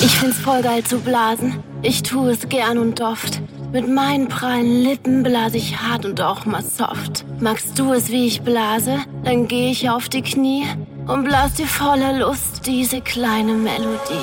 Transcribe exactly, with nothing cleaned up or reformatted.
Ich find's voll geil zu blasen, ich tu es gern und oft. Mit meinen prallen Lippen blase ich hart und auch mal soft. Magst du es, wie ich blase? Dann geh ich auf die Knie und blas dir voller Lust diese kleine Melodie.